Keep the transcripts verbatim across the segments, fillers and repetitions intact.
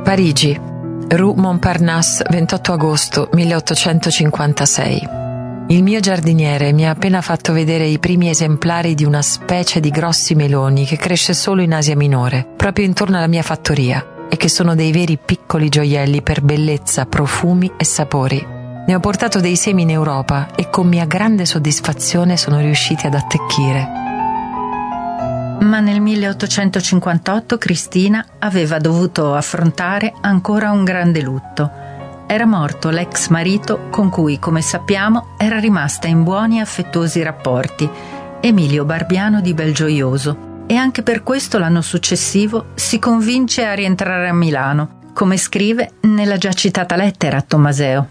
Parigi, Rue Montparnasse, ventotto agosto milleottocentocinquantasei. Il mio giardiniere mi ha appena fatto vedere i primi esemplari di una specie di grossi meloni che cresce solo in Asia Minore, proprio intorno alla mia fattoria, e che sono dei veri piccoli gioielli per bellezza, profumi e sapori. Ne ho portato dei semi in Europa e con mia grande soddisfazione sono riusciti ad attecchire. Ma nel milleottocentocinquantotto Cristina aveva dovuto affrontare ancora un grande lutto. Era morto l'ex marito con cui, come sappiamo, era rimasta in buoni e affettuosi rapporti, Emilio Barbiano di Belgioioso, e anche per questo l'anno successivo si convince a rientrare a Milano, come scrive nella già citata lettera a Tommaseo.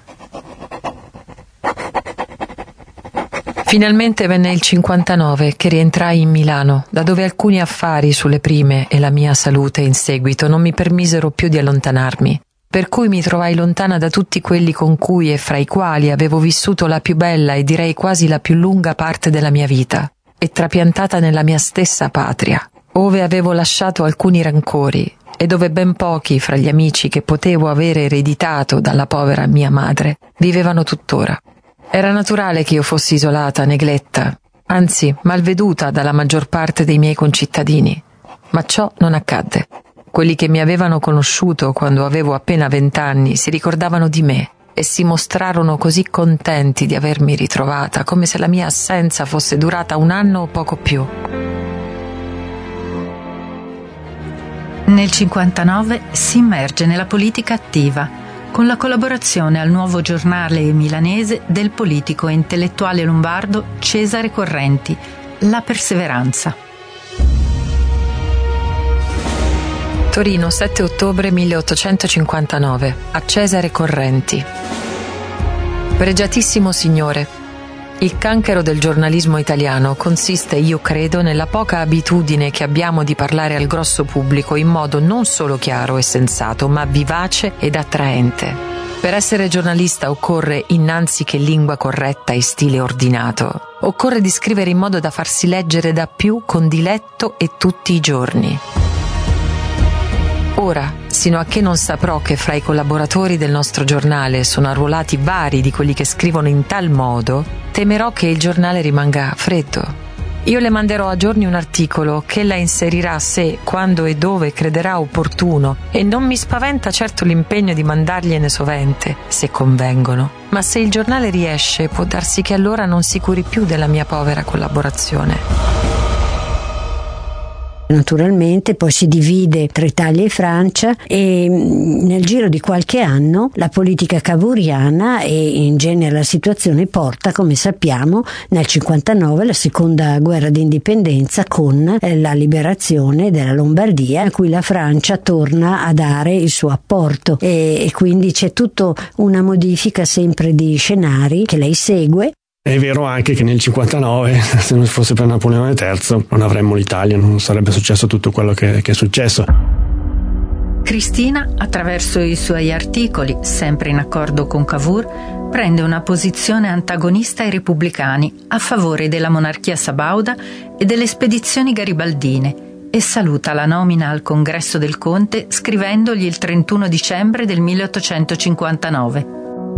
Finalmente venne il cinquantanove che rientrai in Milano, da dove alcuni affari sulle prime e la mia salute in seguito non mi permisero più di allontanarmi, per cui mi trovai lontana da tutti quelli con cui e fra i quali avevo vissuto la più bella e direi quasi la più lunga parte della mia vita, e trapiantata nella mia stessa patria, ove avevo lasciato alcuni rancori e dove ben pochi fra gli amici che potevo avere ereditato dalla povera mia madre vivevano tuttora. Era naturale che io fossi isolata, negletta, anzi malveduta dalla maggior parte dei miei concittadini, ma ciò non accadde. Quelli che mi avevano conosciuto quando avevo appena vent'anni si ricordavano di me e si mostrarono così contenti di avermi ritrovata, come se la mia assenza fosse durata un anno o poco più. Nel cinquantanove si immerge nella politica attiva, con la collaborazione al nuovo giornale milanese del politico e intellettuale lombardo Cesare Correnti, La Perseveranza. Torino, sette ottobre milleottocentocinquantanove, a Cesare Correnti. Pregiatissimo signore, il cancro del giornalismo italiano consiste, io credo, nella poca abitudine che abbiamo di parlare al grosso pubblico in modo non solo chiaro e sensato, ma vivace ed attraente. Per essere giornalista occorre, innanzi che lingua corretta e stile ordinato, occorre di scrivere in modo da farsi leggere da più con diletto e tutti i giorni. Ora, sino a che non saprò che fra i collaboratori del nostro giornale sono arruolati vari di quelli che scrivono in tal modo, temerò che il giornale rimanga freddo. Io le manderò a giorni un articolo che ella inserirà se, quando e dove crederà opportuno, e non mi spaventa certo l'impegno di mandargliene sovente, se convengono. Ma se il giornale riesce, può darsi che allora non si curi più della mia povera collaborazione. Naturalmente poi si divide tra Italia e Francia e nel giro di qualche anno la politica cavouriana e in genere la situazione porta, come sappiamo, nel cinquantanove la seconda guerra d'indipendenza con la liberazione della Lombardia, a cui la Francia torna a dare il suo apporto e, e quindi c'è tutta una modifica sempre di scenari che lei segue. È vero anche che nel cinquantanove, se non fosse per Napoleone terzo, non avremmo l'Italia, non sarebbe successo tutto quello che, che è successo. Cristina, attraverso i suoi articoli, sempre in accordo con Cavour, prende una posizione antagonista ai repubblicani, a favore della monarchia sabauda e delle spedizioni garibaldine, e saluta la nomina al congresso del Conte scrivendogli il trentuno dicembre del milleottocentocinquantanove.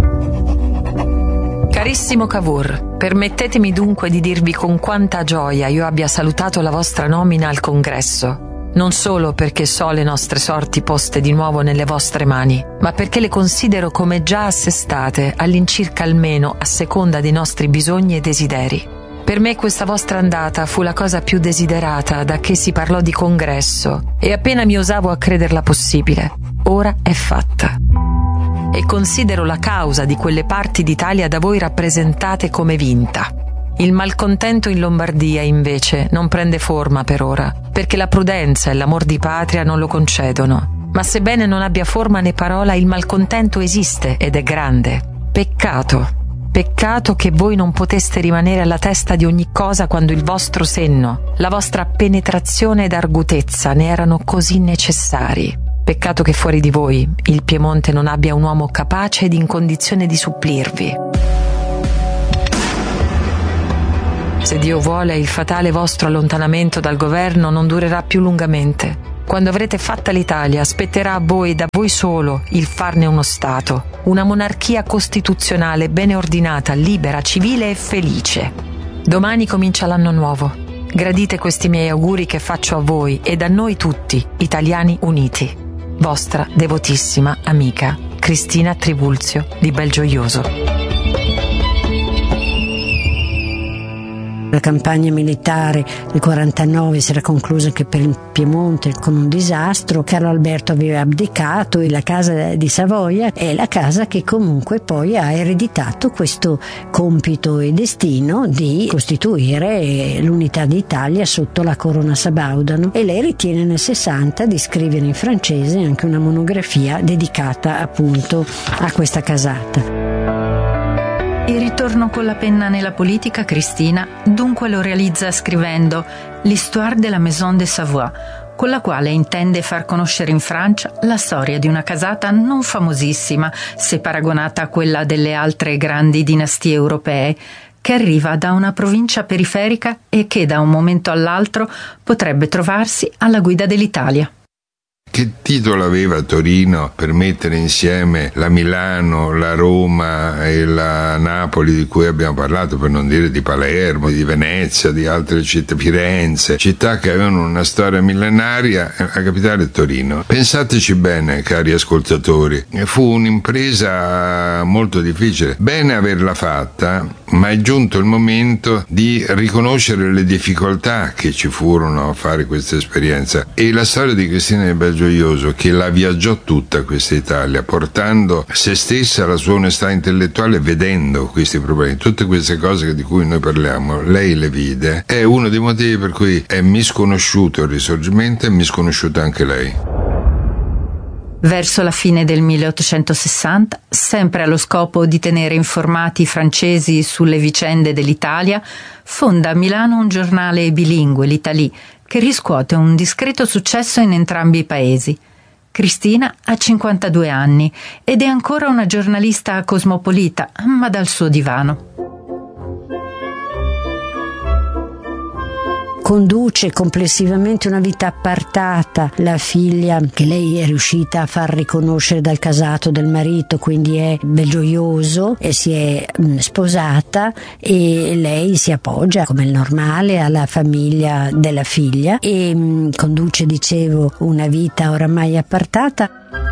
Carissimo Cavour, permettetemi dunque di dirvi con quanta gioia io abbia salutato la vostra nomina al congresso, non solo perché so le nostre sorti poste di nuovo nelle vostre mani, ma perché le considero come già assestate, all'incirca almeno a seconda dei nostri bisogni e desideri. Per me questa vostra andata fu la cosa più desiderata da che si parlò di congresso e appena mi osavo a crederla possibile. Ora è fatta. E considero la causa di quelle parti d'Italia da voi rappresentate come vinta. Il malcontento in Lombardia, invece, non prende forma per ora, perché la prudenza e l'amor di patria non lo concedono. Ma sebbene non abbia forma né parola, il malcontento esiste ed è grande. Peccato, peccato che voi non poteste rimanere alla testa di ogni cosa quando il vostro senno, la vostra penetrazione ed argutezza ne erano così necessari. Peccato che fuori di voi il Piemonte non abbia un uomo capace ed in condizione di supplirvi. Se Dio vuole, il fatale vostro allontanamento dal governo non durerà più lungamente. Quando avrete fatta l'Italia, spetterà a voi, da voi solo, il farne uno Stato, una monarchia costituzionale bene ordinata, libera, civile e felice. Domani comincia l'anno nuovo. Gradite questi miei auguri che faccio a voi e a noi tutti, italiani uniti. Vostra devotissima amica Cristina Trivulzio di Belgioioso. La campagna militare del quarantanove si era conclusa anche per il Piemonte con un disastro. Carlo Alberto aveva abdicato e la casa di Savoia è la casa che comunque poi ha ereditato questo compito e destino di costituire l'unità d'Italia sotto la corona Sabaudano, e lei ritiene nel sessanta di scrivere in francese anche una monografia dedicata appunto a questa casata. Il ritorno con la penna nella politica, Cristina dunque lo realizza scrivendo l'Histoire de la Maison de Savoie, con la quale intende far conoscere in Francia la storia di una casata non famosissima se paragonata a quella delle altre grandi dinastie europee, che arriva da una provincia periferica e che da un momento all'altro potrebbe trovarsi alla guida dell'Italia. Che titolo aveva Torino per mettere insieme la Milano, la Roma e la Napoli di cui abbiamo parlato, per non dire di Palermo, di Venezia, di altre città, Firenze, città che avevano una storia millenaria? La capitale è Torino. Pensateci bene, cari ascoltatori, fu un'impresa molto difficile. Bene averla fatta, ma è giunto il momento di riconoscere le difficoltà che ci furono a fare questa esperienza, e la storia di Cristina di Belgioioso, che la viaggiò tutta questa Italia, portando se stessa, la sua onestà intellettuale, vedendo questi problemi, tutte queste cose di cui noi parliamo, lei le vide, è uno dei motivi per cui è misconosciuto il Risorgimento e misconosciuta anche lei. Verso la fine del milleottocentosessanta, sempre allo scopo di tenere informati i francesi sulle vicende dell'Italia, fonda a Milano un giornale bilingue, l'Italie, che riscuote un discreto successo in entrambi i paesi. Cristina ha cinquantadue anni ed è ancora una giornalista cosmopolita, ma dal suo divano. Conduce complessivamente una vita appartata. La figlia, che lei è riuscita a far riconoscere dal casato del marito, quindi è Belgioioso, e si è sposata, e lei si appoggia come il normale alla famiglia della figlia e mh, conduce, dicevo, una vita oramai appartata.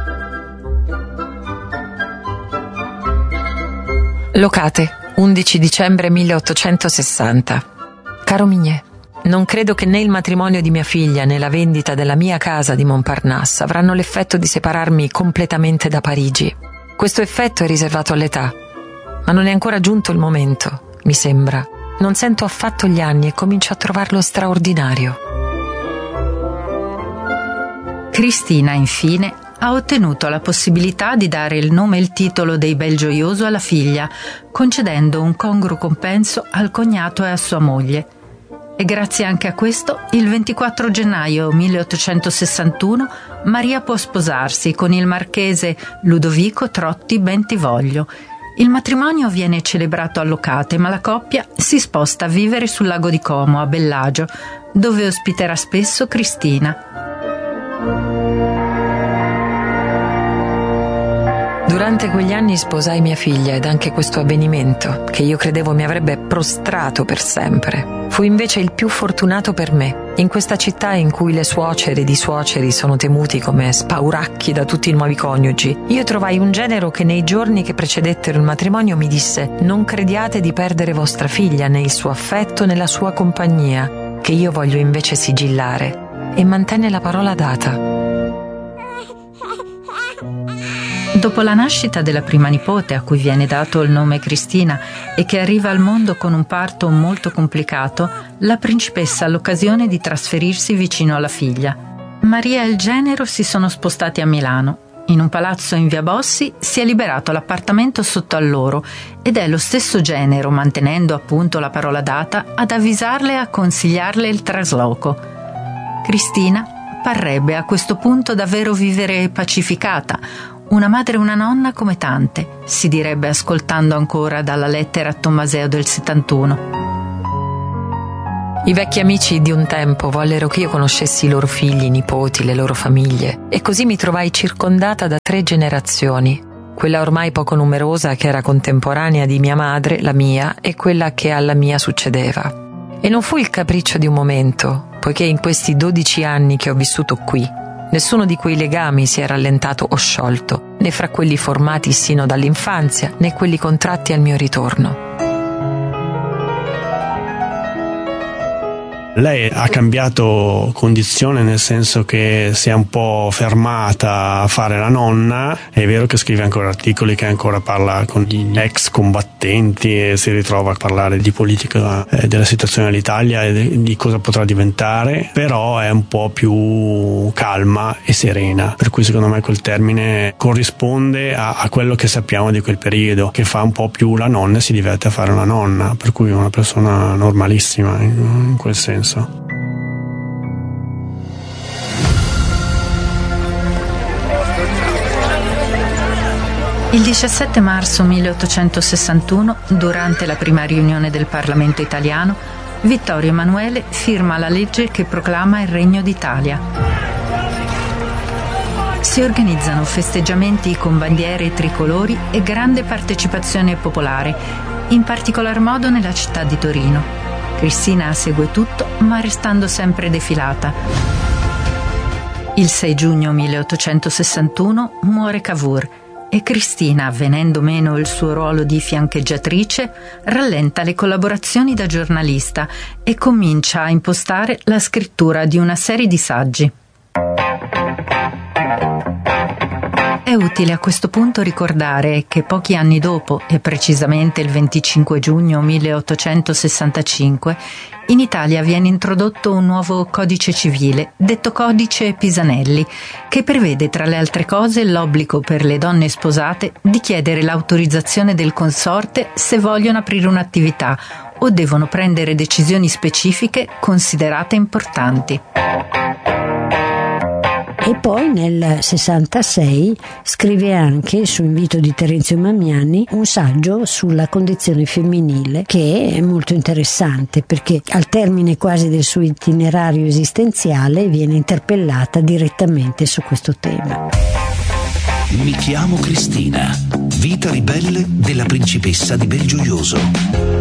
Locate, undici dicembre milleottocentosessanta. Caro Mignet, non credo che né il matrimonio di mia figlia né la vendita della mia casa di Montparnasse avranno l'effetto di separarmi completamente da Parigi. Questo effetto è riservato all'età, ma non è ancora giunto il momento, mi sembra. Non sento affatto gli anni e comincio a trovarlo straordinario. Cristina, infine, ha ottenuto la possibilità di dare il nome e il titolo dei Belgioioso alla figlia, concedendo un congruo compenso al cognato e a sua moglie. E grazie anche a questo, il ventiquattro gennaio milleottocentosessantuno, Maria può sposarsi con il marchese Ludovico Trotti Bentivoglio. Il matrimonio viene celebrato a Locate, ma la coppia si sposta a vivere sul lago di Como, a Bellagio, dove ospiterà spesso Cristina. Durante quegli anni sposai mia figlia ed anche questo avvenimento, che io credevo mi avrebbe prostrato per sempre, fu invece il più fortunato per me. In questa città in cui le suocere ed i suoceri sono temuti come spauracchi da tutti i nuovi coniugi, io trovai un genero che nei giorni che precedettero il matrimonio mi disse: non crediate di perdere vostra figlia, né il suo affetto né la sua compagnia, che io voglio invece sigillare, e mantenne la parola data. Dopo la nascita della prima nipote, a cui viene dato il nome Cristina e che arriva al mondo con un parto molto complicato, la principessa ha l'occasione di trasferirsi vicino alla figlia. Maria e il genero si sono spostati a Milano. In un palazzo in via Bossi si è liberato l'appartamento sotto a loro ed è lo stesso genero, mantenendo appunto la parola data, ad avvisarle e a consigliarle il trasloco. Cristina parrebbe a questo punto davvero vivere pacificata, una madre e una nonna come tante, si direbbe ascoltando ancora dalla lettera a Tommaseo del settantuno. I vecchi amici di un tempo vollero che io conoscessi i loro figli, i nipoti, le loro famiglie, e così mi trovai circondata da tre generazioni. Quella ormai poco numerosa che era contemporanea di mia madre, la mia, e quella che alla mia succedeva. E non fu il capriccio di un momento, poiché in questi dodici anni che ho vissuto qui, nessuno di quei legami si è rallentato o sciolto, né fra quelli formati sino dall'infanzia, né quelli contratti al mio ritorno. Lei ha cambiato condizione, nel senso che si è un po' fermata a fare la nonna. È vero che scrive ancora articoli, che ancora parla con gli ex combattenti e si ritrova a parlare di politica, eh, della situazione dell'Italia e di cosa potrà diventare, però è un po' più calma e serena, per cui secondo me quel termine corrisponde a, a quello che sappiamo di quel periodo, che fa un po' più la nonna e si diverte a fare una nonna, per cui è una persona normalissima in, in quel senso. Il diciassette marzo milleottocentosessantuno, durante la prima riunione del Parlamento italiano, Vittorio Emanuele firma la legge che proclama il Regno d'Italia. Si organizzano festeggiamenti con bandiere e tricolori e grande partecipazione popolare, in particolar modo nella città di Torino. Cristina segue tutto, ma restando sempre defilata. Il sei giugno milleottocentosessantuno muore Cavour e Cristina, venendo meno il suo ruolo di fiancheggiatrice, rallenta le collaborazioni da giornalista e comincia a impostare la scrittura di una serie di saggi. È utile a questo punto ricordare che pochi anni dopo, e precisamente il venticinque giugno milleottocentosessantacinque, in Italia viene introdotto un nuovo codice civile, detto Codice Pisanelli, che prevede tra le altre cose l'obbligo per le donne sposate di chiedere l'autorizzazione del consorte se vogliono aprire un'attività o devono prendere decisioni specifiche considerate importanti. E poi nel sessantasei scrive anche, su invito di Terenzio Mamiani, un saggio sulla condizione femminile, che è molto interessante perché al termine quasi del suo itinerario esistenziale viene interpellata direttamente su questo tema. Mi chiamo Cristina, vita ribelle della principessa di Belgioioso.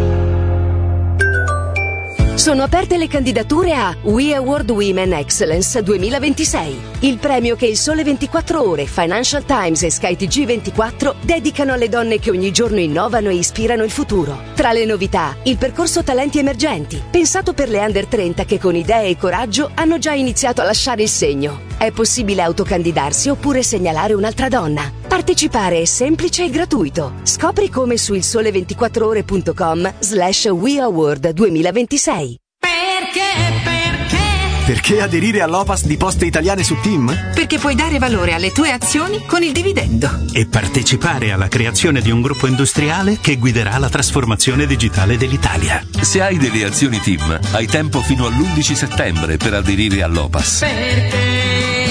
Sono aperte le candidature a We Award Women Excellence duemilaventisei, il premio che il Sole ventiquattro Ore, Financial Times e Sky T G ventiquattro dedicano alle donne che ogni giorno innovano e ispirano il futuro. Tra le novità, il percorso Talenti Emergenti, pensato per le under trenta che con idee e coraggio hanno già iniziato a lasciare il segno. È possibile autocandidarsi oppure segnalare un'altra donna. Partecipare è semplice e gratuito. Scopri come su il sole ventiquattro ore punto com slash We Award duemilaventisei. Perché? Perché? Perché aderire all'O P A S di Poste Italiane su Team? Perché puoi dare valore alle tue azioni con il dividendo. E partecipare alla creazione di un gruppo industriale che guiderà la trasformazione digitale dell'Italia. Se hai delle azioni Team, hai tempo fino all'undici settembre per aderire all'O P A S. Perché?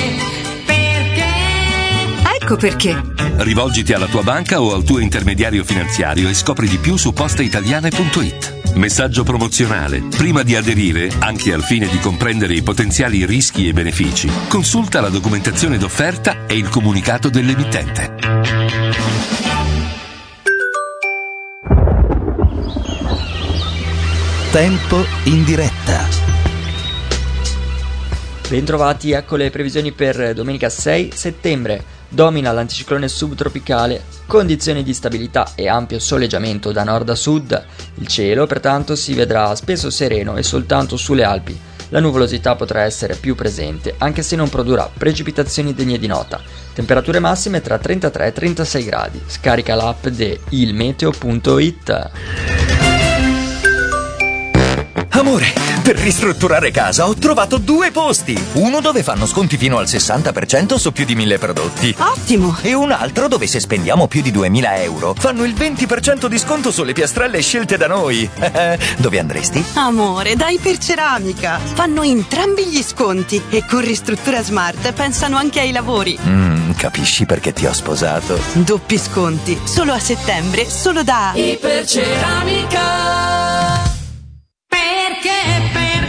Ecco perché. Rivolgiti alla tua banca o al tuo intermediario finanziario e scopri di più su posteitaliane punto it. Messaggio promozionale. Prima di aderire, anche al fine di comprendere i potenziali rischi e benefici, consulta la documentazione d'offerta e il comunicato dell'emittente. Tempo in diretta. Bentrovati, ecco le previsioni per domenica sei settembre. Domina l'anticiclone subtropicale, condizioni di stabilità e ampio soleggiamento da nord a sud. Il cielo pertanto si vedrà spesso sereno e soltanto sulle Alpi la nuvolosità potrà essere più presente, anche se non produrrà precipitazioni degne di nota. Temperature massime tra trentatré e trentasei gradi. Scarica l'app di il meteo punto it. Amore, per ristrutturare casa ho trovato due posti. Uno dove fanno sconti fino al sessanta per cento su più di mille prodotti. Ottimo! E un altro dove se spendiamo più di duemila euro fanno il venti per cento di sconto sulle piastrelle scelte da noi. Dove andresti? Amore, dai Iperceramica! Fanno entrambi gli sconti e con Ristruttura Smart pensano anche ai lavori. Mm, capisci perché ti ho sposato? Doppi sconti, solo a settembre, solo da Iperceramica. Perché? Per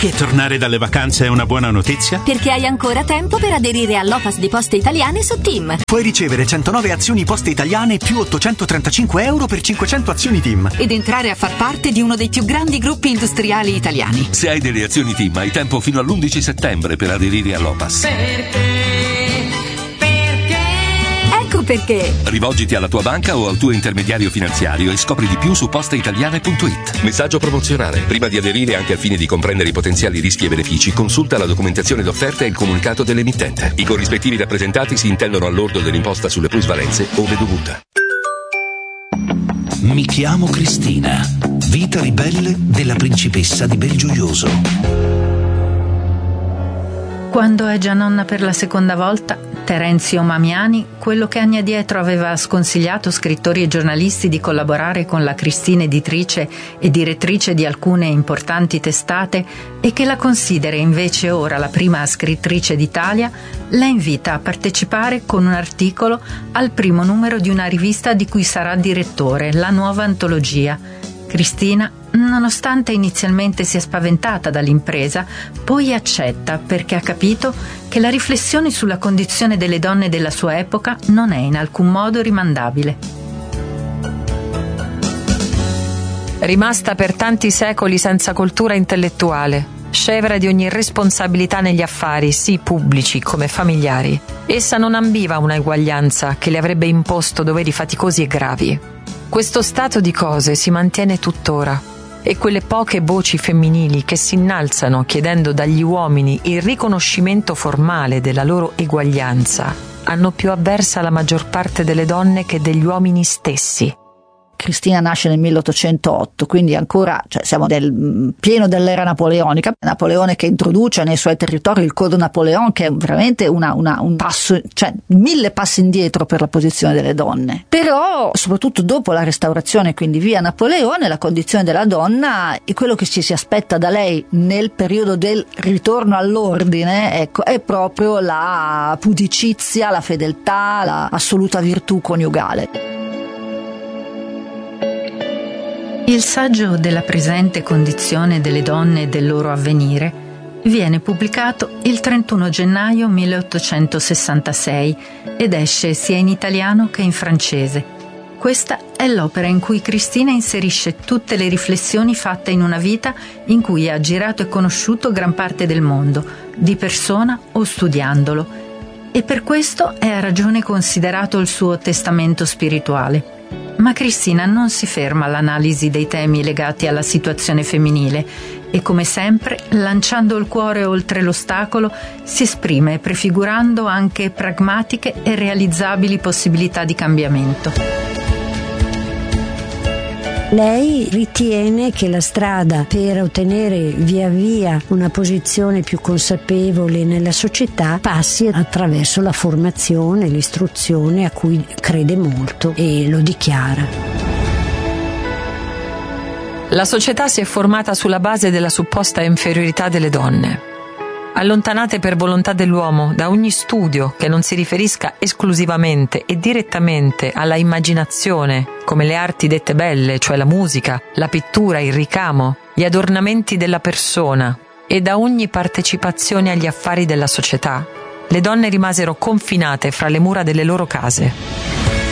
Perché tornare dalle vacanze è una buona notizia? Perché hai ancora tempo per aderire all'O P A S di Poste Italiane su TIM. Puoi ricevere centonove azioni Poste Italiane più ottocentotrentacinque euro per cinquecento azioni TIM. Ed entrare a far parte di uno dei più grandi gruppi industriali italiani. Se hai delle azioni TIM hai tempo fino all'undici settembre per aderire all'O P A S. Perché? Perché? Ecco perché. Rivolgiti alla tua banca o al tuo intermediario finanziario e scopri di più su posteitaliane punto it. Messaggio promozionale. Prima di aderire, anche al fine di comprendere i potenziali rischi e benefici, consulta la documentazione d'offerta e il comunicato dell'emittente. I corrispettivi rappresentati si intendono al lordo dell'imposta sulle plusvalenze ove dovuta. Mi chiamo Cristina. Vita ribelle della principessa di Belgiojoso. Quando è già nonna per la seconda volta, Terenzio Mamiani, quello che anni addietro aveva sconsigliato scrittori e giornalisti di collaborare con la Cristina editrice e direttrice di alcune importanti testate e che la considera invece ora la prima scrittrice d'Italia, la invita a partecipare con un articolo al primo numero di una rivista di cui sarà direttore, la Nuova Antologia. Cristina, nonostante inizialmente sia spaventata dall'impresa, poi accetta perché ha capito che la riflessione sulla condizione delle donne della sua epoca non è in alcun modo rimandabile. Rimasta per tanti secoli senza cultura intellettuale, scevra di ogni responsabilità negli affari, sì pubblici come familiari, essa non ambiva una eguaglianza che le avrebbe imposto doveri faticosi e gravi. Questo stato di cose si mantiene tuttora e quelle poche voci femminili che si innalzano chiedendo dagli uomini il riconoscimento formale della loro eguaglianza hanno più avversa la maggior parte delle donne che degli uomini stessi. Cristina nasce nel milleottocentootto, quindi ancora cioè, siamo nel pieno dell'era napoleonica. Napoleone che introduce nei suoi territori il Code Napoléon, che è veramente una, una, un passo, cioè mille passi indietro per la posizione delle donne. Però, soprattutto dopo la Restaurazione, quindi via Napoleone, la condizione della donna e quello che ci si aspetta da lei nel periodo del ritorno all'ordine, ecco, è proprio la pudicizia, la fedeltà, la assoluta virtù coniugale. Il saggio della presente condizione delle donne e del loro avvenire viene pubblicato il trentuno gennaio milleottocentosessantasei ed esce sia in italiano che in francese. Questa è l'opera in cui Cristina inserisce tutte le riflessioni fatte in una vita in cui ha girato e conosciuto gran parte del mondo, di persona o studiandolo, e per questo è a ragione considerato il suo testamento spirituale. Ma Cristina non si ferma all'analisi dei temi legati alla situazione femminile e, come sempre, lanciando il cuore oltre l'ostacolo, si esprime prefigurando anche pragmatiche e realizzabili possibilità di cambiamento. Lei ritiene che la strada per ottenere via via una posizione più consapevole nella società passi attraverso la formazione, l'istruzione, a cui crede molto e lo dichiara. La società si è formata sulla base della supposta inferiorità delle donne. Allontanate per volontà dell'uomo da ogni studio che non si riferisca esclusivamente e direttamente alla immaginazione, come le arti dette belle, cioè la musica, la pittura, il ricamo, gli adornamenti della persona, e da ogni partecipazione agli affari della società, le donne rimasero confinate fra le mura delle loro case.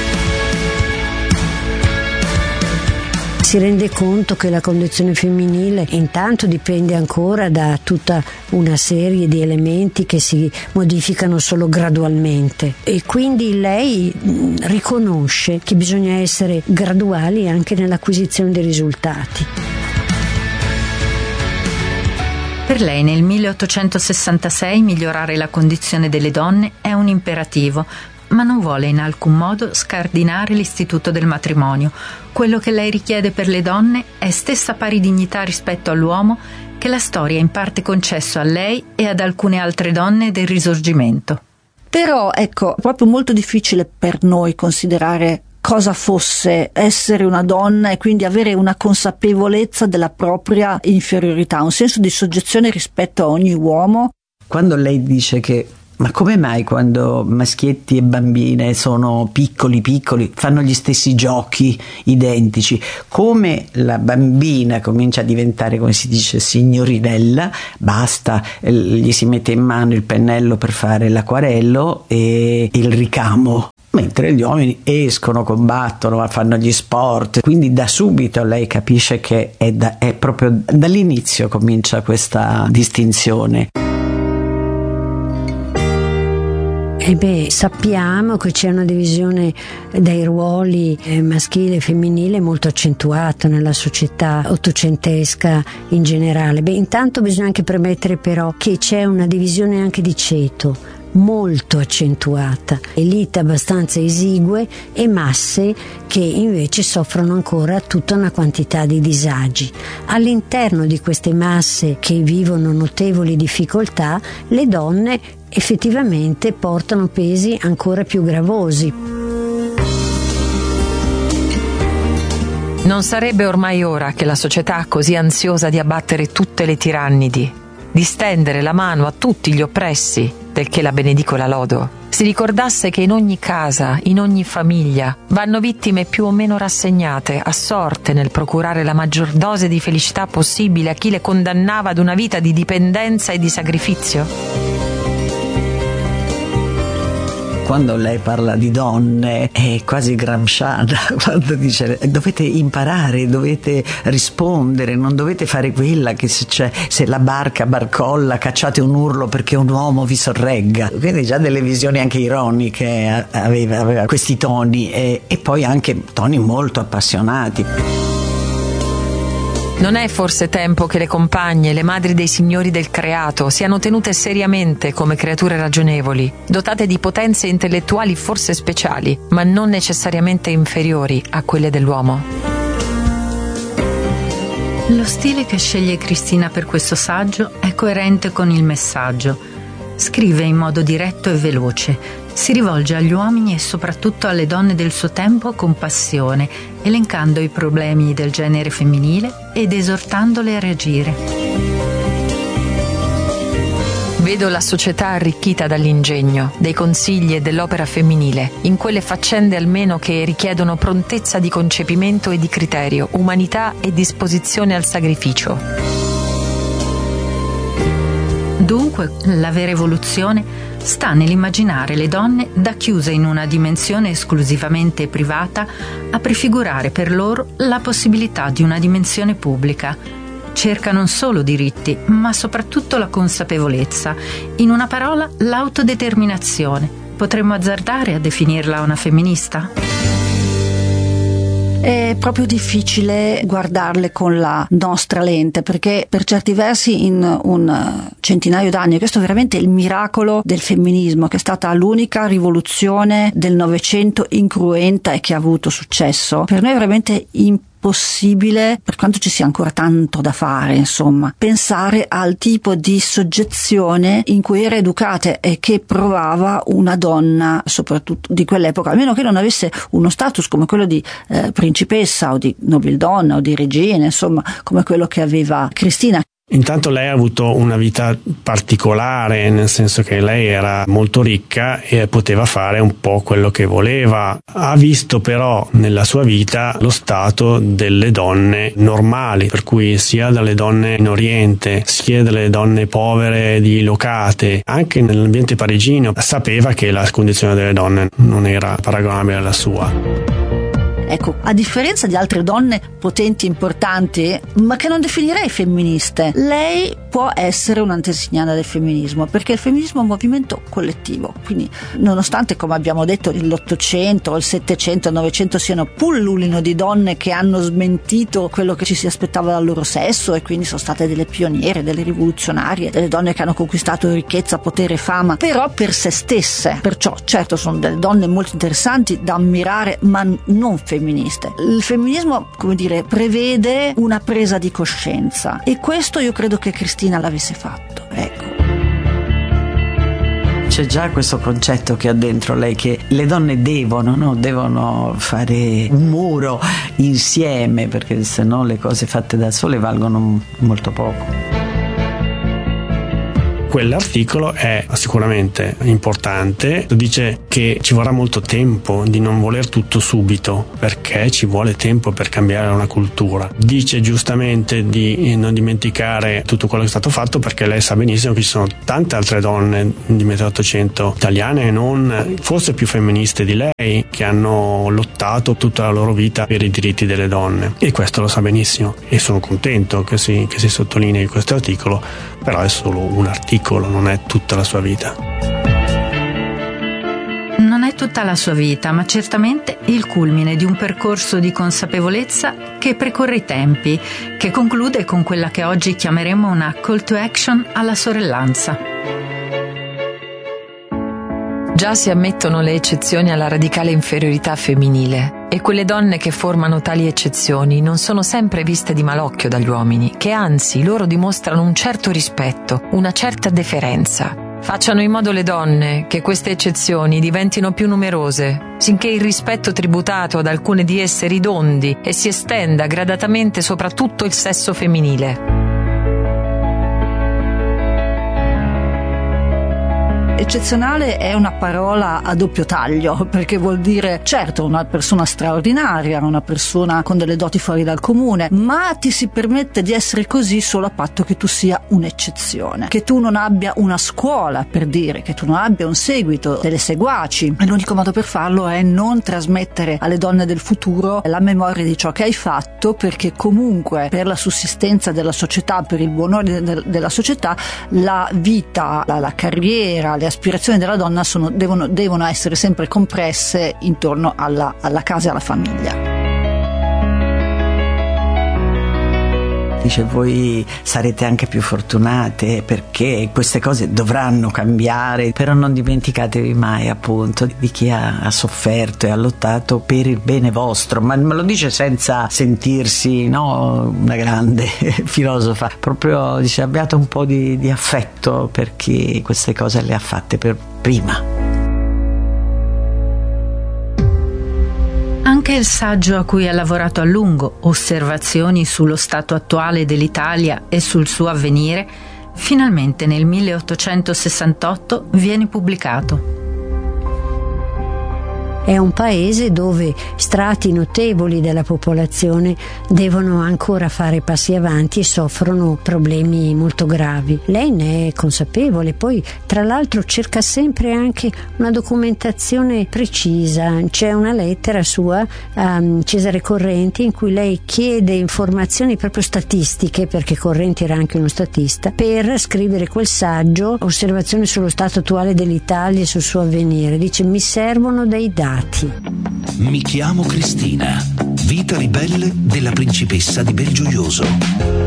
Si rende conto che la condizione femminile intanto dipende ancora da tutta una serie di elementi che si modificano solo gradualmente, e quindi lei riconosce che bisogna essere graduali anche nell'acquisizione dei risultati. Per lei nel milleottocentosessantasei migliorare la condizione delle donne è un imperativo, ma non vuole in alcun modo scardinare l'istituto del matrimonio. Quello che lei richiede per le donne è stessa pari dignità rispetto all'uomo che la storia ha in parte concesso a lei e ad alcune altre donne del Risorgimento. Però, ecco, è proprio molto difficile per noi considerare cosa fosse essere una donna e quindi avere una consapevolezza della propria inferiorità, un senso di soggezione rispetto a ogni uomo. Quando lei dice che Ma come mai quando maschietti e bambine sono piccoli piccoli fanno gli stessi giochi identici? Come la bambina comincia a diventare, come si dice, signorinella, basta, gli si mette in mano il pennello per fare l'acquarello e il ricamo. Mentre gli uomini escono, combattono, fanno gli sport, quindi da subito lei capisce che è, da, è proprio dall'inizio comincia questa distinzione. E beh, sappiamo che c'è una divisione dei ruoli eh, maschile e femminile molto accentuata nella società ottocentesca in generale. Beh, intanto bisogna anche premettere però che c'è una divisione anche di ceto molto accentuata, elite abbastanza esigue e masse che invece soffrono ancora tutta una quantità di disagi. All'interno di queste masse che vivono notevoli difficoltà, le donne effettivamente portano pesi ancora più gravosi. Non sarebbe ormai ora che la società, così ansiosa di abbattere tutte le tirannidi, di stendere la mano a tutti gli oppressi, del che la benedico e la lodo, si ricordasse che in ogni casa, in ogni famiglia, vanno vittime più o meno rassegnate, assorte nel procurare la maggior dose di felicità possibile a chi le condannava ad una vita di dipendenza e di sacrificio? Quando lei parla di donne è quasi gramsciana, quando dice dovete imparare, dovete rispondere, non dovete fare quella che se, c'è, se la barca barcolla cacciate un urlo perché un uomo vi sorregga. Quindi già delle visioni anche ironiche aveva, aveva questi toni e, e poi anche toni molto appassionati. Non è forse tempo che le compagne, le madri dei signori del creato, siano tenute seriamente come creature ragionevoli, dotate di potenze intellettuali forse speciali, ma non necessariamente inferiori a quelle dell'uomo? Lo stile che sceglie Cristina per questo saggio è coerente con il messaggio. Scrive in modo diretto e veloce, si rivolge agli uomini e soprattutto alle donne del suo tempo con passione, elencando i problemi del genere femminile ed esortandole a reagire. Vedo la società arricchita dall'ingegno, dei consigli e dell'opera femminile, in quelle faccende almeno che richiedono prontezza di concepimento e di criterio, umanità e disposizione al sacrificio. Dunque, la vera evoluzione sta nell'immaginare le donne da chiuse in una dimensione esclusivamente privata a prefigurare per loro la possibilità di una dimensione pubblica. Cerca non solo diritti, ma soprattutto la consapevolezza, in una parola l'autodeterminazione. Potremmo azzardare a definirla una femminista? È proprio difficile guardarle con la nostra lente, perché per certi versi in un centinaio d'anni, questo è veramente il miracolo del femminismo, che è stata l'unica rivoluzione del Novecento incruenta e che ha avuto successo. Per noi è veramente impossibile possibile, per quanto ci sia ancora tanto da fare, insomma, pensare al tipo di soggezione in cui era educata e che provava una donna, soprattutto di quell'epoca, a meno che non avesse uno status come quello di eh, principessa o di nobildonna o di regina, insomma, come quello che aveva Cristina. Intanto lei ha avuto una vita particolare, nel senso che lei era molto ricca e poteva fare un po' quello che voleva. Ha visto però nella sua vita lo stato delle donne normali, per cui sia dalle donne in Oriente, sia dalle donne povere dilocate, anche nell'ambiente parigino, sapeva che la condizione delle donne non era paragonabile alla sua. Ecco, a differenza di altre donne potenti, importanti, ma che non definirei femministe, lei può essere un'antesignana del femminismo, perché il femminismo è un movimento collettivo, quindi nonostante, come abbiamo detto, l'Ottocento, il Settecento, il Novecento siano pullulino di donne che hanno smentito quello che ci si aspettava dal loro sesso e quindi sono state delle pioniere, delle rivoluzionarie, delle donne che hanno conquistato ricchezza, potere e fama, però per se stesse. Perciò, certo, sono delle donne molto interessanti da ammirare, ma non femministe. Il femminismo, come dire, prevede una presa di coscienza e questo io credo che Cristina l'avesse fatto, ecco. C'è già questo concetto che ha dentro lei, che le donne devono, no? devono fare un muro insieme, perché se no le cose fatte da sole valgono molto poco. Quell'articolo è sicuramente importante, dice che ci vorrà molto tempo, di non voler tutto subito, perché ci vuole tempo per cambiare una cultura. Dice giustamente di non dimenticare tutto quello che è stato fatto, perché lei sa benissimo che ci sono tante altre donne di metà Ottocento italiane e non, forse più femministe di lei, che hanno lottato tutta la loro vita per i diritti delle donne, e questo lo sa benissimo, e sono contento che si, che si sottolinei questo articolo, però è solo un articolo, non è tutta la sua vita. Non è tutta la sua vita, ma certamente il culmine di un percorso di consapevolezza che precorre i tempi, che conclude con quella che oggi chiameremo una call to action alla sorellanza. Già si ammettono le eccezioni alla radicale inferiorità femminile, e quelle donne che formano tali eccezioni non sono sempre viste di malocchio dagli uomini, che anzi loro dimostrano un certo rispetto, una certa deferenza. Facciano in modo le donne che queste eccezioni diventino più numerose, sinché il rispetto tributato ad alcune di esse ridondi e si estenda gradatamente sopra tutto il sesso femminile. Eccezionale è una parola a doppio taglio, perché vuol dire certo una persona straordinaria, una persona con delle doti fuori dal comune, ma ti si permette di essere così solo a patto che tu sia un'eccezione, che tu non abbia una scuola, per dire, che tu non abbia un seguito, delle seguaci, e l'unico modo per farlo è non trasmettere alle donne del futuro la memoria di ciò che hai fatto, perché comunque per la sussistenza della società, per il buonore de- della società, la vita, la, la carriera, le aspirazioni della donna sono, devono, devono essere sempre compresse intorno alla, alla casa e alla famiglia. Dice, voi sarete anche più fortunate perché queste cose dovranno cambiare, però non dimenticatevi mai appunto di chi ha, ha sofferto e ha lottato per il bene vostro, ma me lo dice senza sentirsi, no, una grande filosofa, proprio dice abbiate un po' di, di affetto per chi queste cose le ha fatte per prima. Anche il saggio a cui ha lavorato a lungo, Osservazioni sullo stato attuale dell'Italia e sul suo avvenire, finalmente nel milleottocentosessantotto viene pubblicato. È un paese dove strati notevoli della popolazione devono ancora fare passi avanti e soffrono problemi molto gravi. Lei ne è consapevole, poi tra l'altro cerca sempre anche una documentazione precisa. C'è una lettera sua a Cesare Correnti in cui lei chiede informazioni proprio statistiche, perché Correnti era anche uno statista, per scrivere quel saggio, Osservazioni sullo stato attuale dell'Italia e sul suo avvenire. Dice: mi servono dei dati. Mi chiamo Cristina, vita ribelle della principessa di Belgiojoso.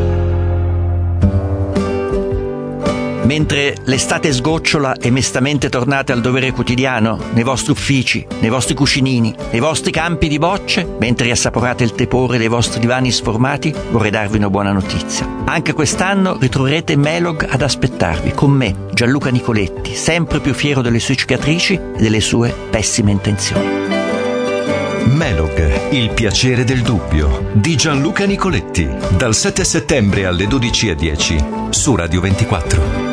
Mentre l'estate sgocciola e mestamente tornate al dovere quotidiano, nei vostri uffici, nei vostri cuscinini, nei vostri campi di bocce, mentre assaporate il tepore dei vostri divani sformati, vorrei darvi una buona notizia. Anche quest'anno ritroverete Melog ad aspettarvi, con me, Gianluca Nicoletti, sempre più fiero delle sue cicatrici e delle sue pessime intenzioni. Melog, il piacere del dubbio, di Gianluca Nicoletti, dal sette settembre alle dodici e dieci su Radio ventiquattro.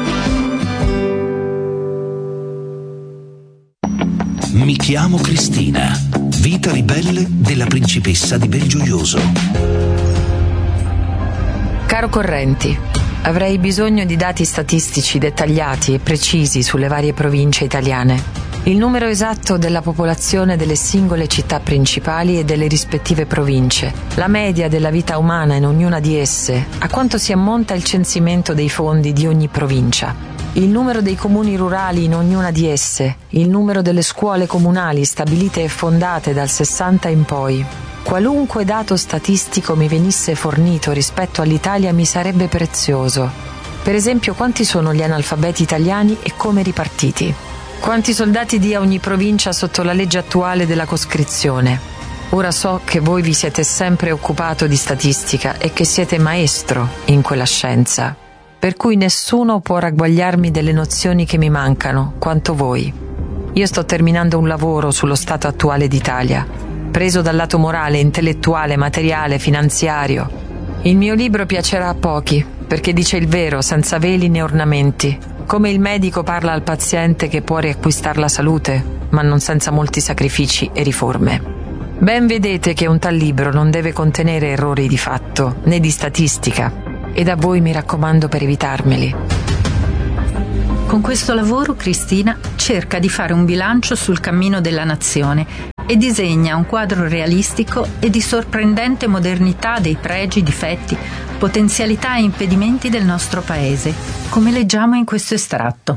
Mi chiamo Cristina, vita ribelle della principessa di Belgiojoso. Caro Correnti, avrei bisogno di dati statistici dettagliati e precisi sulle varie province italiane. Il numero esatto della popolazione delle singole città principali e delle rispettive province, la media della vita umana in ognuna di esse, a quanto si ammonta il censimento dei fondi di ogni provincia, il numero dei comuni rurali in ognuna di esse, il numero delle scuole comunali stabilite e fondate dal sessanta in poi. Qualunque dato statistico mi venisse fornito rispetto all'Italia mi sarebbe prezioso. Per esempio, quanti sono gli analfabeti italiani e come ripartiti? Quanti soldati dia ogni provincia sotto la legge attuale della coscrizione? Ora so che voi vi siete sempre occupato di statistica e che siete maestro in quella scienza, per cui nessuno può ragguagliarmi delle nozioni che mi mancano, quanto voi. Io sto terminando un lavoro sullo stato attuale d'Italia, preso dal lato morale, intellettuale, materiale, finanziario. Il mio libro piacerà a pochi, perché dice il vero, senza veli né ornamenti. come il medico parla al paziente che può riacquistare la salute, ma non senza molti sacrifici e riforme. Ben vedete che un tal libro non deve contenere errori di fatto, né di statistica, ed a voi mi raccomando per evitarmeli. Con questo lavoro Cristina cerca di fare un bilancio sul cammino della nazione e disegna un quadro realistico e di sorprendente modernità dei pregi, difetti, potenzialità e impedimenti del nostro paese, come leggiamo in questo estratto.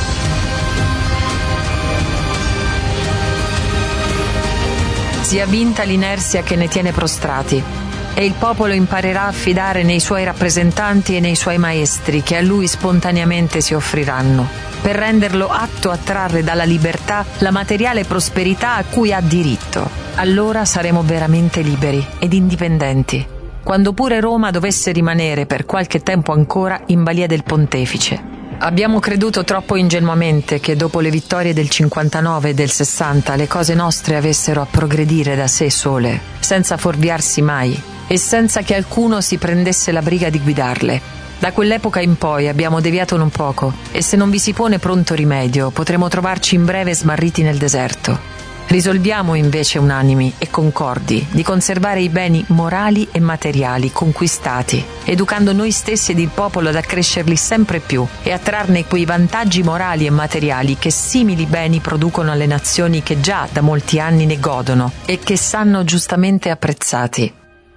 Sia vinta l'inerzia che ne tiene prostrati, e il popolo imparerà a fidare nei suoi rappresentanti e nei suoi maestri che a lui spontaneamente si offriranno, per renderlo atto a trarre dalla libertà la materiale prosperità a cui ha diritto. Allora saremo veramente liberi ed indipendenti, quando pure Roma dovesse rimanere per qualche tempo ancora in balia del pontefice. Abbiamo creduto troppo ingenuamente che dopo le vittorie del cinquantanove e del sessanta le cose nostre avessero a progredire da sé sole, senza fuorviarsi mai e senza che alcuno si prendesse la briga di guidarle. Da quell'epoca in poi abbiamo deviato non poco e se non vi si pone pronto rimedio potremo trovarci in breve smarriti nel deserto. Risolviamo invece unanimi e concordi di conservare i beni morali e materiali conquistati, educando noi stessi ed il popolo ad accrescerli sempre più e a trarne quei vantaggi morali e materiali che simili beni producono alle nazioni che già da molti anni ne godono e che sanno giustamente apprezzati.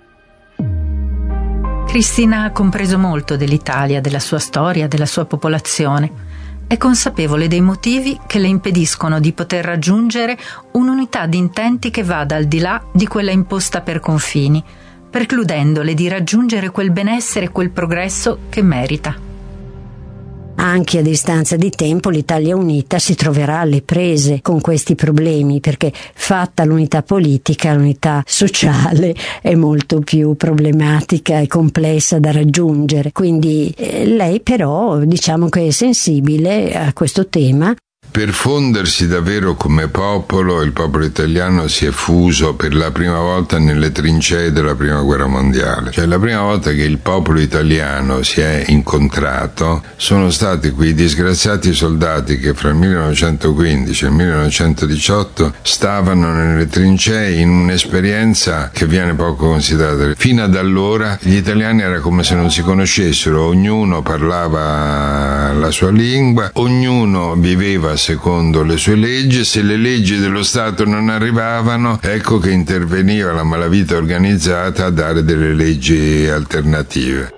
Cristina ha compreso molto dell'Italia, della sua storia, della sua popolazione. È consapevole dei motivi che le impediscono di poter raggiungere un'unità di intenti che vada al di là di quella imposta per confini, precludendole di raggiungere quel benessere e quel progresso che merita. Anche a distanza di tempo l'Italia unita si troverà alle prese con questi problemi, perché fatta l'unità politica, l'unità sociale è molto più problematica e complessa da raggiungere. Quindi eh, lei però diciamo che è sensibile a questo tema. Per fondersi davvero come popolo, il popolo italiano si è fuso per la prima volta nelle trincee della Prima Guerra Mondiale. Cioè la prima volta che il popolo italiano si è incontrato sono stati quei disgraziati soldati che fra il millenovecentoquindici e il millenovecentodiciotto stavano nelle trincee in un'esperienza che viene poco considerata. Fino ad allora gli italiani era come se non si conoscessero, ognuno parlava la sua lingua, ognuno viveva secondo le sue leggi. Se le leggi dello Stato non arrivavano, ecco che interveniva la malavita organizzata a dare delle leggi alternative.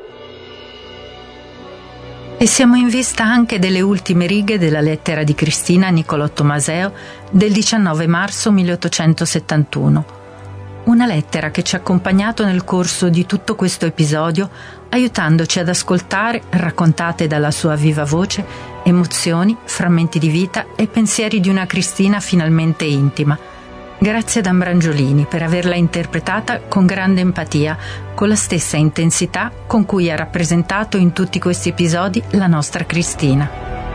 E siamo in vista anche delle ultime righe della lettera di Cristina a Niccolò Tomaseo del diciannove marzo milleottocentosettantuno. Una lettera che ci ha accompagnato nel corso di tutto questo episodio, aiutandoci ad ascoltare, raccontate dalla sua viva voce, emozioni, frammenti di vita e pensieri di una Cristina finalmente intima. Grazie ad Ambrangiolini per averla interpretata con grande empatia, con la stessa intensità con cui ha rappresentato in tutti questi episodi la nostra Cristina.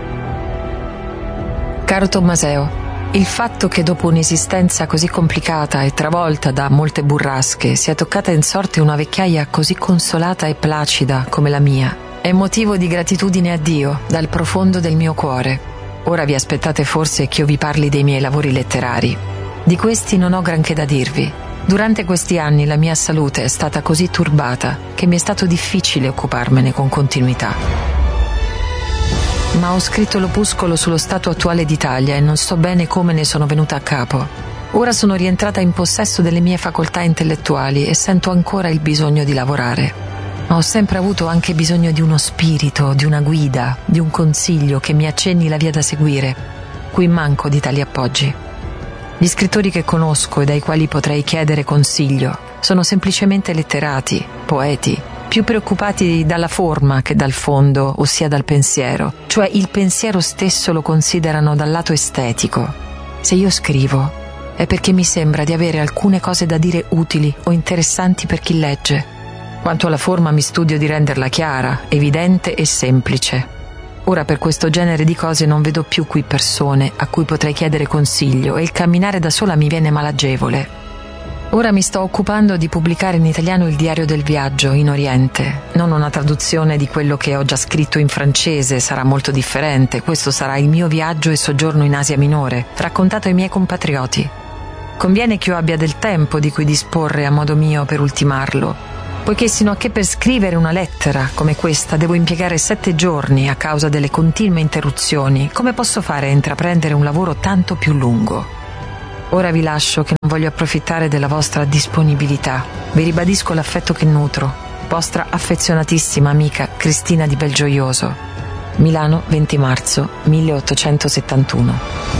Caro Tommaseo, il fatto che dopo un'esistenza così complicata e travolta da molte burrasche sia toccata in sorte una vecchiaia così consolata e placida come la mia è motivo di gratitudine a Dio dal profondo del mio cuore. Ora vi aspettate forse che io vi parli dei miei lavori letterari. Di questi non ho granché da dirvi. Durante questi anni la mia salute è stata così turbata che mi è stato difficile occuparmene con continuità. Ma ho scritto l'opuscolo sullo stato attuale d'Italia e non so bene come ne sono venuta a capo. Ora sono rientrata in possesso delle mie facoltà intellettuali e sento ancora il bisogno di lavorare. Ma ho sempre avuto anche bisogno di uno spirito, di una guida, di un consiglio che mi accenni la via da seguire. Qui manco di tali appoggi. Gli scrittori che conosco e dai quali potrei chiedere consiglio sono semplicemente letterati, poeti, più preoccupati dalla forma che dal fondo, ossia dal pensiero, cioè il pensiero stesso lo considerano dal lato estetico. Se io scrivo è perché mi sembra di avere alcune cose da dire utili o interessanti per chi legge. Quanto alla forma mi studio di renderla chiara, evidente e semplice. Ora per questo genere di cose non vedo più qui persone a cui potrei chiedere consiglio e il camminare da sola mi viene malagevole. Ora mi sto occupando di pubblicare in italiano il diario del viaggio in Oriente. Non una traduzione di quello che ho già scritto in francese, sarà molto differente. Questo sarà il mio viaggio e soggiorno in Asia Minore, raccontato ai miei compatrioti. Conviene che io abbia del tempo di cui disporre a modo mio per ultimarlo, poiché sino a che per scrivere una lettera come questa devo impiegare sette giorni a causa delle continue interruzioni, come posso fare a intraprendere un lavoro tanto più lungo? Ora vi lascio, che non voglio approfittare della vostra disponibilità. Vi ribadisco l'affetto che nutro. Vostra affezionatissima amica Cristina di Belgioioso. Milano, venti marzo milleottocentosettantuno.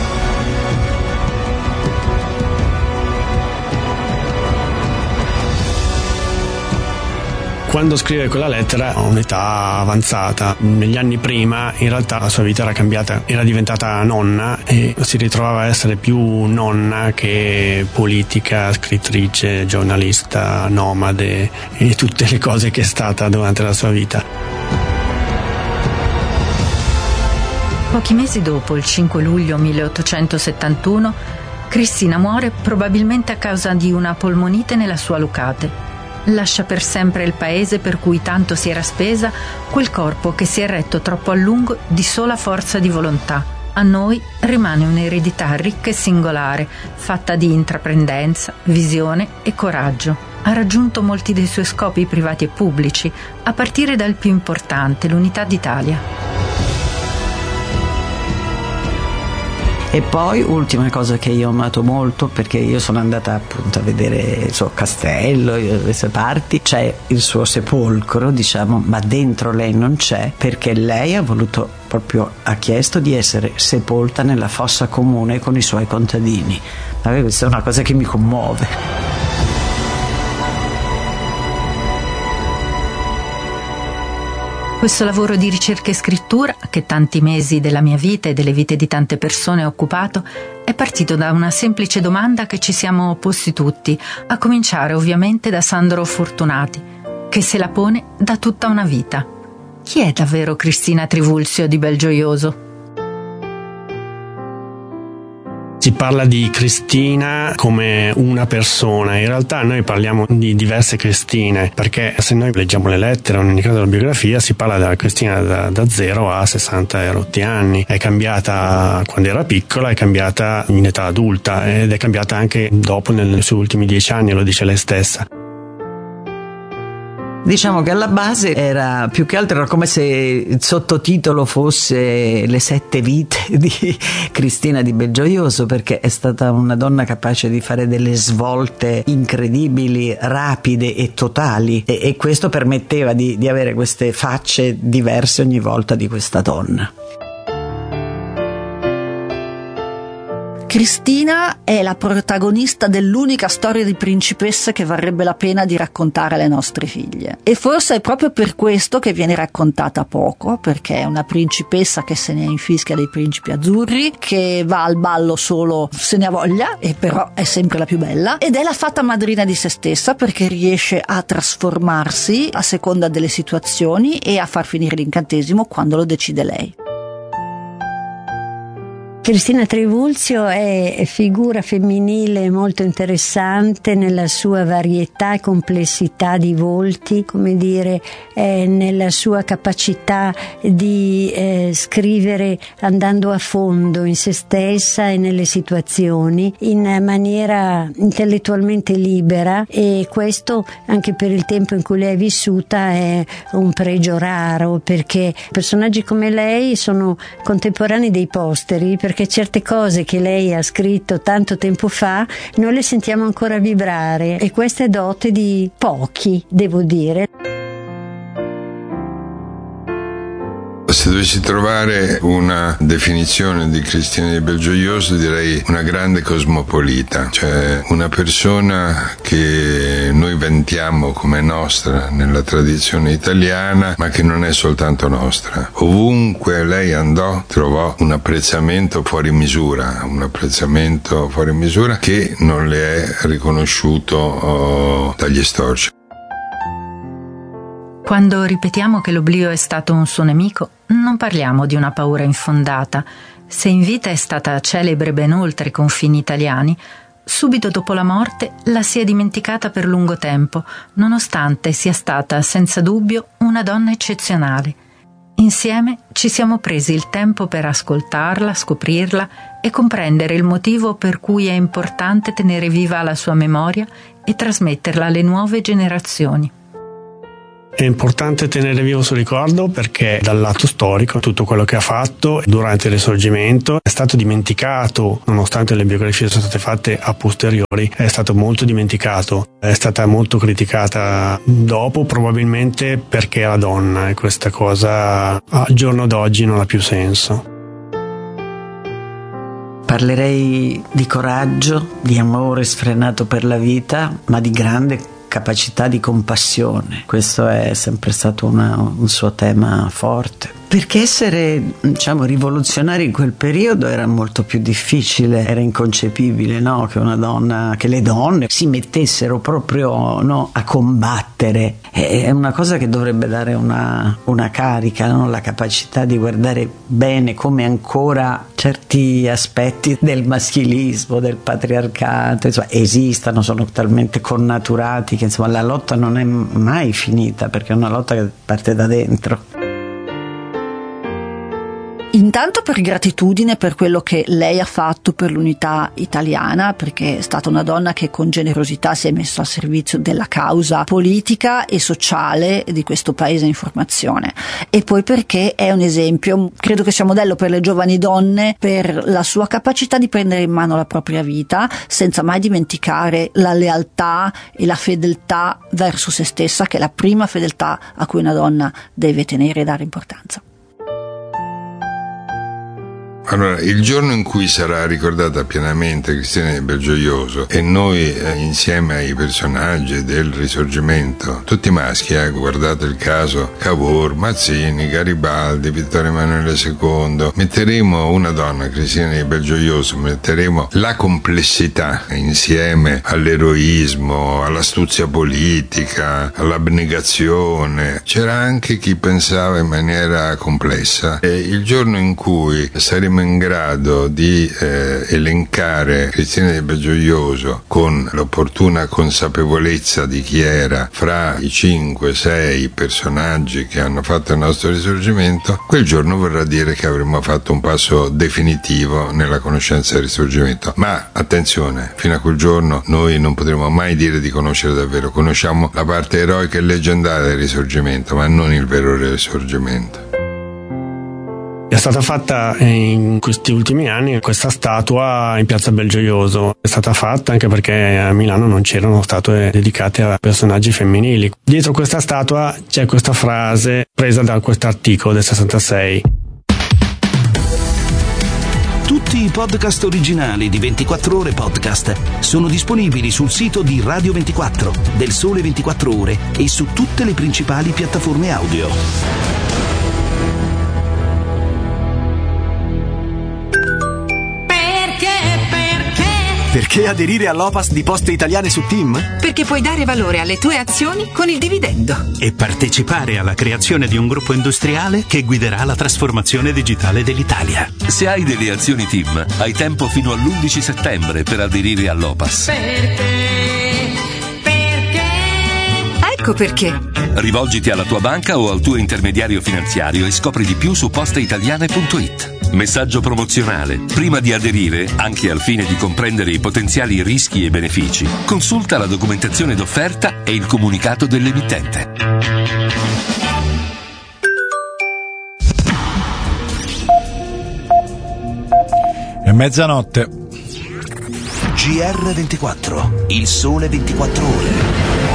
Quando scrive quella lettera ha un'età avanzata. Negli anni prima in realtà la sua vita era cambiata, era diventata nonna e si ritrovava a essere più nonna che politica, scrittrice, giornalista, nomade e tutte le cose che è stata durante la sua vita. Pochi mesi dopo, il cinque luglio milleottocentosettantuno, Cristina muore probabilmente a causa di una polmonite nella sua Lucate. Lascia per sempre il paese per cui tanto si era spesa, quel corpo che si è retto troppo a lungo di sola forza di volontà. A noi rimane un'eredità ricca e singolare, fatta di intraprendenza, visione e coraggio. Ha raggiunto molti dei suoi scopi privati e pubblici, a partire dal più importante, l'unità d'Italia. E poi, ultima cosa che io ho amato molto, perché io sono andata appunto a vedere il suo castello, le sue parti, c'è il suo sepolcro, diciamo, ma dentro lei non c'è, perché lei ha voluto, proprio ha chiesto di essere sepolta nella fossa comune con i suoi contadini. Ma questa è una cosa che mi commuove. Questo lavoro di ricerca e scrittura, che tanti mesi della mia vita e delle vite di tante persone ha occupato, è partito da una semplice domanda che ci siamo posti tutti, a cominciare ovviamente da Sandro Fortunati, che se la pone da tutta una vita. Chi è davvero Cristina Trivulzio di Belgioioso? Si parla di Cristina come una persona, in realtà noi parliamo di diverse Cristine, perché se noi leggiamo le lettere o in ogni caso la biografia si parla della Cristina da, da zero a sessanta e rotti anni. È cambiata quando era piccola, è cambiata in età adulta ed è cambiata anche dopo, nei suoi ultimi dieci anni, lo dice lei stessa. Diciamo che alla base era più che altro era come se il sottotitolo fosse Le sette vite di Cristina di Belgioioso, perché è stata una donna capace di fare delle svolte incredibili, rapide e totali, e, e questo permetteva di, di avere queste facce diverse ogni volta di questa donna. Cristina è la protagonista dell'unica storia di principessa che varrebbe la pena di raccontare alle nostre figlie. E forse è proprio per questo che viene raccontata poco, perché è una principessa che se ne infischia dei principi azzurri, che va al ballo solo se ne ha voglia, e però è sempre la più bella, ed è la fata madrina di se stessa, perché riesce a trasformarsi a seconda delle situazioni e a far finire l'incantesimo quando lo decide lei. Cristina Trivulzio è figura femminile molto interessante nella sua varietà e complessità di volti, come dire, eh, nella sua capacità di eh, scrivere andando a fondo in se stessa e nelle situazioni in maniera intellettualmente libera, e questo anche per il tempo in cui lei è vissuta è un pregio raro, perché personaggi come lei sono contemporanei dei posteri, perché certe cose che lei ha scritto tanto tempo fa noi le sentiamo ancora vibrare, e questa è dote di pochi, devo dire. Se dovessi trovare una definizione di Cristina di Belgioioso, direi una grande cosmopolita, cioè una persona che noi vantiamo come nostra nella tradizione italiana, ma che non è soltanto nostra. Ovunque lei andò trovò un apprezzamento fuori misura, un apprezzamento fuori misura che non le è riconosciuto oh, dagli storici. Quando ripetiamo che l'oblio è stato un suo nemico, non parliamo di una paura infondata. Se in vita è stata celebre ben oltre i confini italiani, Subito dopo la morte la si è dimenticata per lungo tempo, nonostante sia stata senza dubbio una donna eccezionale. Insieme ci siamo presi il tempo per ascoltarla, scoprirla e comprendere il motivo per cui è importante tenere viva la sua memoria e trasmetterla alle nuove generazioni. È importante tenere vivo il suo ricordo perché dal lato storico tutto quello che ha fatto durante il Risorgimento è stato dimenticato, nonostante le biografie sono state fatte a posteriori, è stato molto dimenticato, è stata molto criticata dopo, probabilmente perché era donna, e questa cosa al giorno d'oggi non ha più senso. Parlerei di coraggio, di amore sfrenato per la vita, ma di grande capacità di compassione. Questo è sempre stato una, un suo tema forte. Perché essere, diciamo, rivoluzionari in quel periodo era molto più difficile, era inconcepibile, no? Che una donna, che le donne si mettessero proprio, no, a combattere. È una cosa che dovrebbe dare una, una carica, no? La capacità di guardare bene come ancora certi aspetti del maschilismo, del patriarcato, insomma, esistano, sono talmente connaturati che insomma la lotta non è mai finita, perché è una lotta che parte da dentro. Intanto per gratitudine per quello che lei ha fatto per l'unità italiana, perché è stata una donna che con generosità si è messa a servizio della causa politica e sociale di questo paese in formazione, e poi perché è un esempio, credo che sia modello per le giovani donne, per la sua capacità di prendere in mano la propria vita senza mai dimenticare la lealtà e la fedeltà verso se stessa, che è la prima fedeltà a cui una donna deve tenere e dare importanza. Allora, il giorno in cui sarà ricordata pienamente Cristina di Belgiojoso e noi eh, insieme ai personaggi del Risorgimento, tutti maschi, eh, guardate il caso Cavour, Mazzini, Garibaldi, Vittorio Emanuele secondo, metteremo una donna, Cristina di Belgiojoso, metteremo la complessità insieme all'eroismo, all'astuzia politica, all'abnegazione. C'era anche chi pensava in maniera complessa, e il giorno in cui saremo in grado di eh, elencare Cristina di Belgiojoso con l'opportuna consapevolezza di chi era fra i cinque sei personaggi che hanno fatto il nostro Risorgimento, quel giorno vorrà dire che avremo fatto un passo definitivo nella conoscenza del Risorgimento. Ma attenzione, fino a quel giorno noi non potremo mai dire di conoscere davvero, conosciamo la parte eroica e leggendaria del Risorgimento, ma non il vero Risorgimento. È stata fatta in questi ultimi anni questa statua in piazza Belgiojoso. È stata fatta anche perché a Milano non c'erano statue dedicate a personaggi femminili. Dietro questa statua c'è questa frase presa da quest'articolo del sessantasei. Tutti i podcast originali di ventiquattro Ore Podcast sono disponibili sul sito di Radio ventiquattro, del Sole ventiquattro Ore e su tutte le principali piattaforme audio. Perché aderire all'O P A S di Poste Italiane su Team? Perché puoi dare valore alle tue azioni con il dividendo. E partecipare alla creazione di un gruppo industriale che guiderà la trasformazione digitale dell'Italia. Se hai delle azioni Team, hai tempo fino all'undici settembre per aderire all'O P A S. Perché? Perché? Ecco perché. Rivolgiti alla tua banca o al tuo intermediario finanziario e scopri di più su posteitaliane punto it. Messaggio promozionale. Prima di aderire, anche al fine di comprendere i potenziali rischi e benefici, consulta la documentazione d'offerta e il comunicato dell'emittente. È mezzanotte. G R ventiquattro, il Sole ventiquattro Ore.